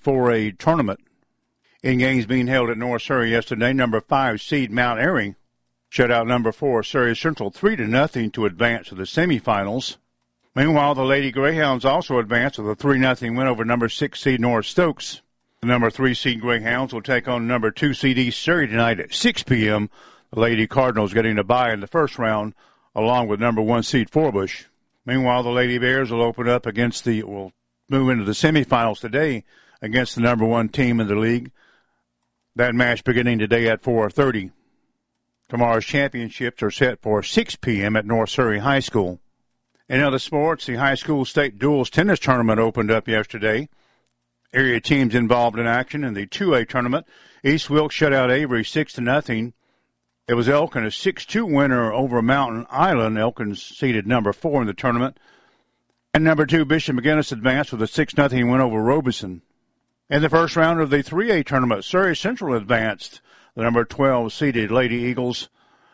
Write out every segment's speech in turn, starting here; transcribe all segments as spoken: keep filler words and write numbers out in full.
four A tournament. In games being held at North Surrey yesterday, number five seed Mount Airy shut out number four Surrey Central three to nothing to advance to the semifinals. Meanwhile, the Lady Greyhounds also advanced with a three nothing win over number six seed North Stokes. The number three seed Greyhounds will take on number two seed East Surrey tonight at six p.m. The Lady Cardinals getting a bye in the first round, along with number one seed Forbush. Meanwhile, the Lady Bears will open up against the, will move into the semifinals today against the number one team in the league. That match beginning today at four thirty. Tomorrow's championships are set for six p.m. at North Surrey High School. In other sports, the high school state duals tennis tournament opened up yesterday. Area teams involved in action in the two A tournament. East Wilkes shut out Avery six to nothing. It was Elkin, a six two winner over Mountain Island. Elkin's seeded number four in the tournament. And number two, Bishop McGinnis advanced with a six nothing win over Robeson. In the first round of the three A tournament, Surrey Central advanced. The number twelve seeded Lady Eagles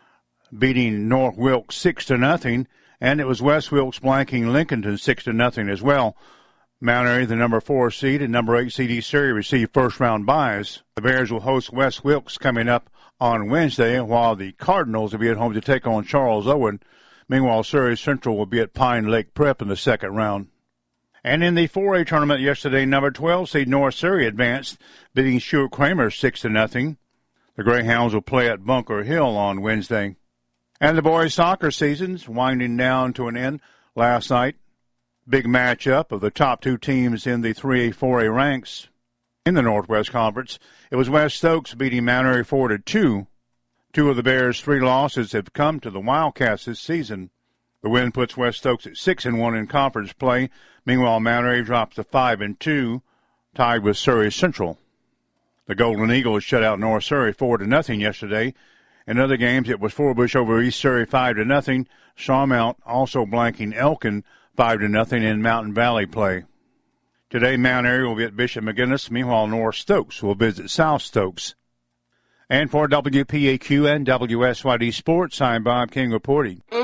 beating North Wilkes six to nothing, and it was West Wilkes blanking Lincolnton six to nothing as well. Mount Airy, the number four seed, and number eight seed East Surrey received first round byes. The Bears will host West Wilkes coming up on Wednesday, while the Cardinals will be at home to take on Charles Owen. Meanwhile, Surrey Central will be at Pine Lake Prep in the second round. And in the four A tournament yesterday, number twelve seed North Surrey advanced, beating Stuart Kramer six to nothing. The Greyhounds will play at Bunker Hill on Wednesday. And the boys' soccer season's winding down to an end last night. Big matchup of the top two teams in the three A, four A ranks in the Northwest Conference. It was West Stokes beating Mount Airy four to two. Two of the Bears' three losses have come to the Wildcats this season. The win puts West Stokes at six and one in conference play. Meanwhile, Mount Airy drops to five and two, tied with Surrey Central. The Golden Eagles shut out North Surrey four to nothing yesterday. In other games, it was Forbush over East Surrey five to nothing. Shawmount also blanking Elkin five to nothing in Mountain Valley play. Today, Mount Airy will be at Bishop McGinnis. Meanwhile, North Stokes will visit South Stokes. And for W P A Q and W S Y D Sports, I'm Bob King reporting.